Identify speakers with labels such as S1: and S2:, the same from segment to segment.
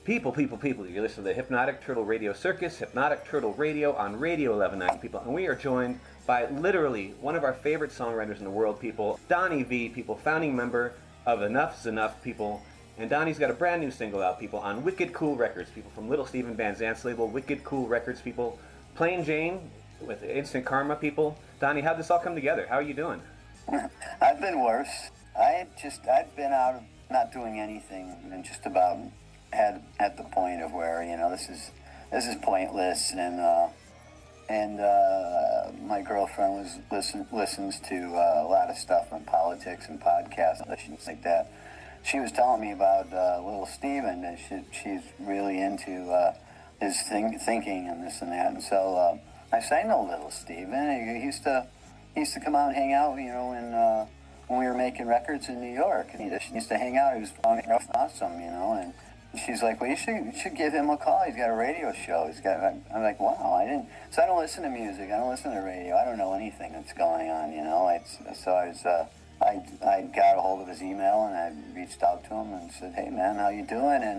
S1: People, you're listening to the Hypnotic Turtle Radio Circus, Hypnotic Turtle Radio on Radio 1190, people, and we are joined by literally one of our favorite songwriters in the world, people, Donnie V, people, founding member of Enough's Enough, people, and Donnie's got a brand new single out, people, on Wicked Cool Records, people, from Little Steven Van Zant's label, Wicked Cool Records, people, Plain Jane with Instant Karma, people. Donnie, how'd this all come together? How are you doing?
S2: I've been worse. I've been out of not doing anything and just about had at the point of where, you know, this is pointless, and my girlfriend listens to a lot of stuff on politics and podcasts and things like that. She was telling me about Little Steven, and she's really into his thinking and this and that, and so I say, I know Little Steven. He used to come out and hang out, you know, when we were making records in New York, and he just used to hang out. He was awesome, you know, and she's like, well, you should give him a call. He's got a radio show. I'm like, wow, I don't listen to music. I don't listen to radio. I don't know anything that's going on, you know. I got a hold of his email, and I reached out to him and said, hey, man, how you doing? And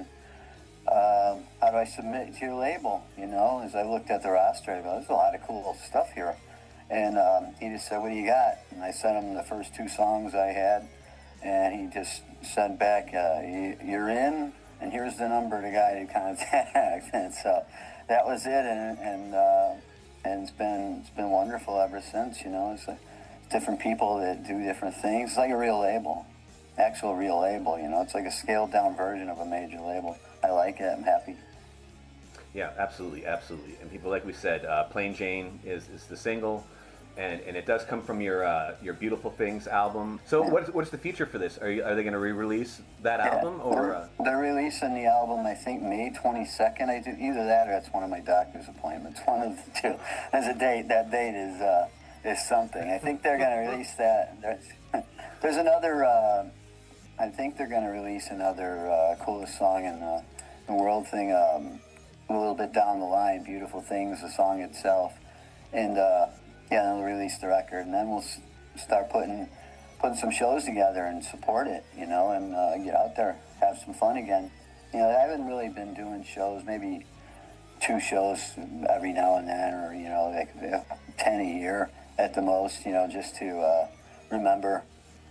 S2: how do I submit to your label? You know, as I looked at the roster, I go, there's a lot of cool stuff here. And he just said, what do you got? And I sent him the first 2 songs I had, and he just sent back, you're in, and here's the number to guy to contact. And so that was it, and it's been wonderful ever since. You know, it's different people that do different things. It's like a real label, actual real label. You know, it's like a scaled down version of a major label. I like it. I'm happy.
S1: Yeah, absolutely. And people, like we said, Plain Jane is the single, and it does come from your Beautiful Things album. So what's the future for this? Are they going to re-release that album, or
S2: they're releasing the album? I think May 22nd. Either that or that's one of my doctor's appointments. One of the two. There's a date. That date is something. I think they're going to release that. There's another. I think they're going to release another coolest song in the world thing. A little bit down the line, Beautiful Things, the song itself, and they'll release the record, and then we'll start putting some shows together and support it, you know, and get out there, have some fun again. You know, I haven't really been doing shows, maybe 2 shows every now and then, or, you know, like 10 a year at the most, you know, just to remember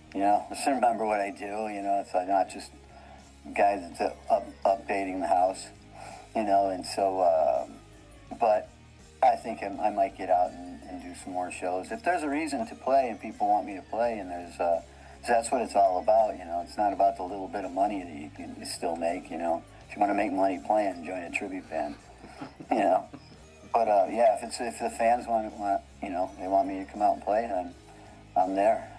S2: what I do, you know. It's not just a guy that's updating the house. You know, and so, but I think I might get out and do some more shows. If there's a reason to play and people want me to play, and that's what it's all about, you know. It's not about the little bit of money that you can still make, you know. If you want to make money playing, join a tribute band, you know. But, if the fans want, you know, they want me to come out and play, then I'm there.